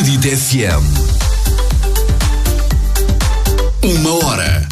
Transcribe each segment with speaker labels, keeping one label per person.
Speaker 1: Benedito FM. 1 hora.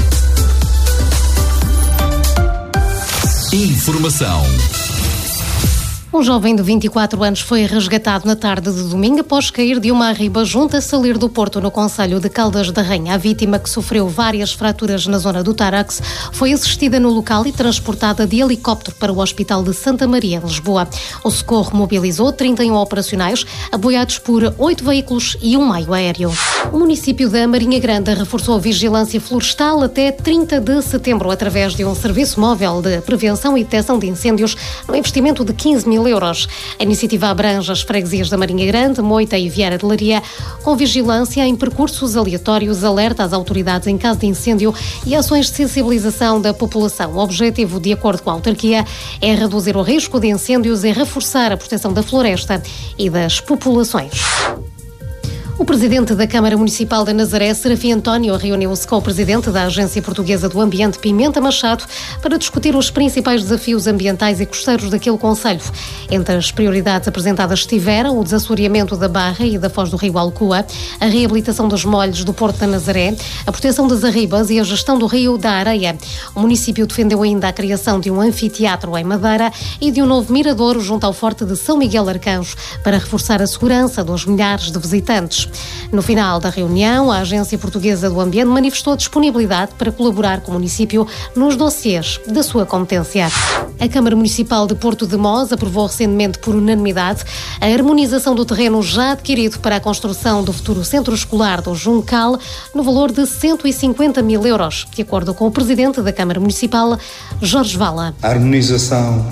Speaker 1: Informação.
Speaker 2: Um jovem de 24 anos foi resgatado na tarde de domingo após cair de uma arriba junto a Salir do Porto, no concelho de Caldas da Rainha. A vítima, que sofreu várias fraturas na zona do tórax, foi assistida no local e transportada de helicóptero para o Hospital de Santa Maria, em Lisboa. O socorro mobilizou 31 operacionais, apoiados por 8 veículos e um meio aéreo. O município da Marinha Grande reforçou a vigilância florestal até 30 de setembro, através de um serviço móvel de prevenção e detecção de incêndios, no investimento de 15 mil euros. A iniciativa abrange as freguesias da Marinha Grande, Moita e Vieira de Leiria, com vigilância em percursos aleatórios, alerta às autoridades em caso de incêndio e ações de sensibilização da população. O objetivo, de acordo com a autarquia, é reduzir o risco de incêndios e reforçar a proteção da floresta e das populações. O presidente da Câmara Municipal de Nazaré, Serafim António, reuniu-se com o presidente da Agência Portuguesa do Ambiente, Pimenta Machado, para discutir os principais desafios ambientais e costeiros daquele concelho. Entre as prioridades apresentadas estiveram o desassoreamento da Barra e da Foz do Rio Alcoa, a reabilitação dos molhos do Porto da Nazaré, a proteção das arribas e a gestão do Rio da Areia. O município defendeu ainda a criação de um anfiteatro em Madeira e de um novo miradouro junto ao Forte de São Miguel Arcanjo, para reforçar a segurança dos milhares de visitantes. No final da reunião, a Agência Portuguesa do Ambiente manifestou disponibilidade para colaborar com o município nos dossiês da sua competência. A Câmara Municipal de Porto de Mós aprovou recentemente por unanimidade a harmonização do terreno já adquirido para a construção do futuro centro escolar do Juncal, no valor de 150 mil euros, de acordo com o presidente da Câmara Municipal, Jorge Vala.
Speaker 3: A harmonização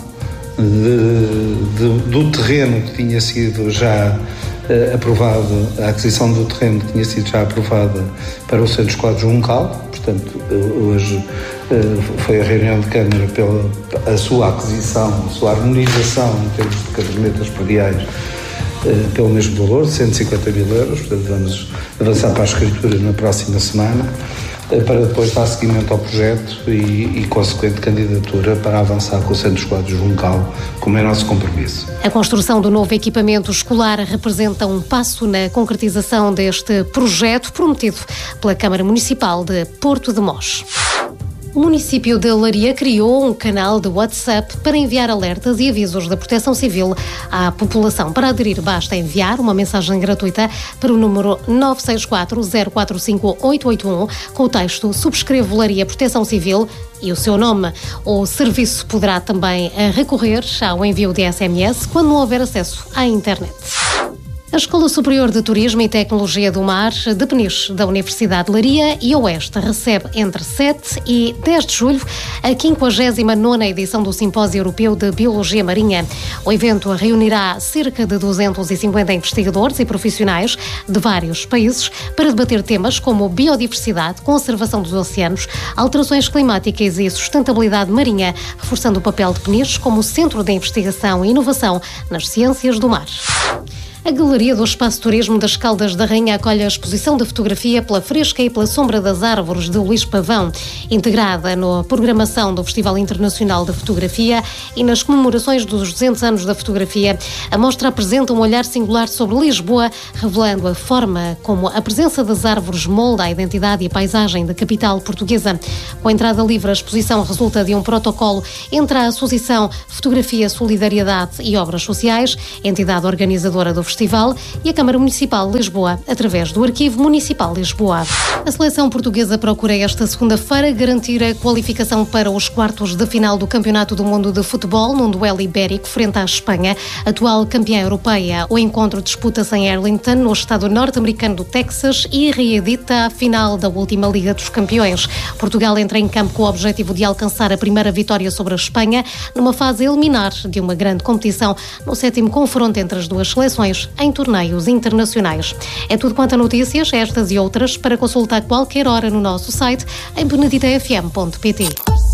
Speaker 3: do terreno que tinha sido já aprovado, a aquisição do terreno que tinha sido já aprovada para o Centro Escolar Juncal, portanto, hoje foi a reunião de Câmara pela a sua aquisição, a sua harmonização em termos de cadernetas prediais pelo mesmo valor, de 150 mil euros, portanto vamos avançar para a escritura na próxima semana, para depois dar seguimento ao projeto e consequente candidatura para avançar com o Centro Escolar de Juncal, como é nosso compromisso.
Speaker 2: A construção do novo equipamento escolar representa um passo na concretização deste projeto prometido pela Câmara Municipal de Porto de Mós. O município de Leiria criou um canal de WhatsApp para enviar alertas e avisos da Proteção Civil à população. Para aderir, basta enviar uma mensagem gratuita para o número 964-045-881 com o texto "Subscrevo Leiria Proteção Civil" e o seu nome. O serviço poderá também recorrer ao envio de SMS quando não houver acesso à internet. A Escola Superior de Turismo e Tecnologia do Mar de Peniche, da Universidade de Leiria e Oeste, recebe entre 7 e 10 de julho a 59ª edição do Simpósio Europeu de Biologia Marinha. O evento reunirá cerca de 250 investigadores e profissionais de vários países para debater temas como biodiversidade, conservação dos oceanos, alterações climáticas e sustentabilidade marinha, reforçando o papel de Peniche como centro de investigação e inovação nas ciências do mar. A Galeria do Espaço Turismo das Caldas da Rainha acolhe a exposição de fotografia Pela Fresca e pela Sombra das Árvores, de Luís Pavão, integrada na programação do Festival Internacional de Fotografia e nas comemorações dos 200 anos da fotografia. A mostra apresenta um olhar singular sobre Lisboa, revelando a forma como a presença das árvores molda a identidade e a paisagem da capital portuguesa. Com a entrada livre, a exposição resulta de um protocolo entre a Associação Fotografia, Solidariedade e Obras Sociais, entidade organizadora do festival, e a Câmara Municipal de Lisboa, através do Arquivo Municipal de Lisboa. A seleção portuguesa procura esta segunda-feira garantir a qualificação para os quartos de final do Campeonato do Mundo de Futebol, num duelo ibérico frente à Espanha, atual campeã europeia. O encontro disputa-se em Arlington, no estado norte-americano do Texas, e reedita a final da última Liga dos Campeões. Portugal entra em campo com o objetivo de alcançar a primeira vitória sobre a Espanha, numa fase eliminar de uma grande competição, no 7º confronto entre as duas seleções em torneios internacionais. É tudo quanto a notícias, estas e outras, para consultar qualquer hora no nosso site em beneditafm.pt.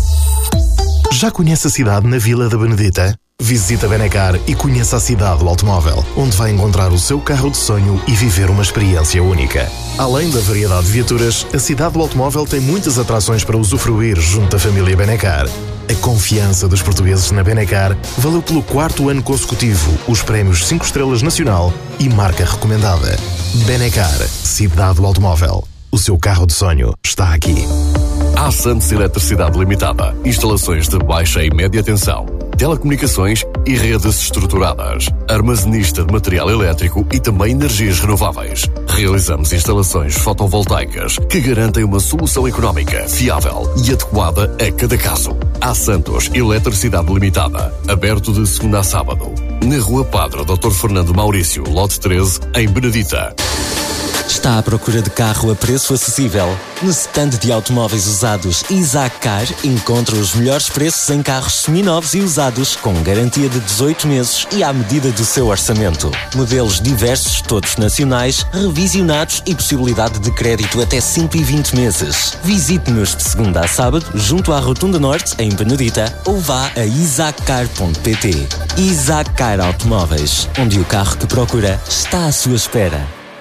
Speaker 4: Já conhece a cidade na Vila da Benedita? Visita Benacar e conheça a cidade do automóvel, onde vai encontrar o seu carro de sonho e viver uma experiência única. Além da variedade de viaturas, a cidade do automóvel tem muitas atrações para usufruir junto à família Benacar. A confiança dos portugueses na Benacar valeu pelo 4º ano consecutivo os prémios 5 estrelas nacional e marca recomendada. Benecar, cidade do automóvel. O seu carro de sonho está aqui.
Speaker 1: A Santos Eletricidade Limitada. Instalações de baixa e média tensão, telecomunicações e redes estruturadas. Armazenista de material elétrico e também energias renováveis. Realizamos instalações fotovoltaicas que garantem uma solução económica, fiável e adequada a cada caso. A Santos Eletricidade Limitada. Aberto de segunda a sábado. Na Rua Padre Dr. Fernando Maurício, lote 13, em Benedita.
Speaker 5: Está à procura de carro a preço acessível? No stand de automóveis usados Isaac Car encontra os melhores preços em carros seminovos e usados com garantia de 18 meses e à medida do seu orçamento. Modelos diversos, todos nacionais, revisionados e possibilidade de crédito até 120 meses. Visite-nos de segunda a sábado junto à Rotunda Norte, em Benedita, ou vá a isaaccar.pt. Isaac Car Automóveis, onde o carro que procura está à sua espera.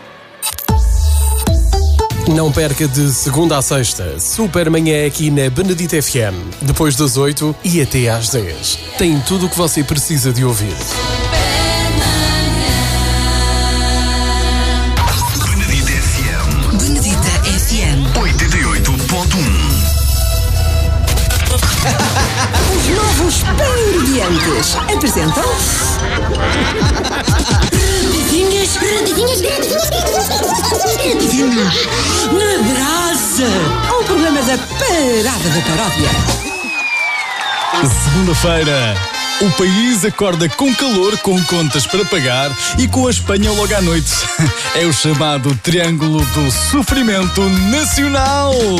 Speaker 6: Não perca de segunda a sexta, Super Manhã aqui na Benedita FM, depois das 8 e até às 10. Tem tudo o que você precisa de ouvir.
Speaker 1: Benedita FM.
Speaker 7: Benedita FM
Speaker 1: 88.1.
Speaker 7: Os novos Pan-Mediantes apresentam Redinhas na Brasa, o programa da Parada da Paródia.
Speaker 8: Segunda-feira, o país acorda com calor, com contas para pagar e com a Espanha logo à noite. É o chamado Triângulo do Sofrimento Nacional.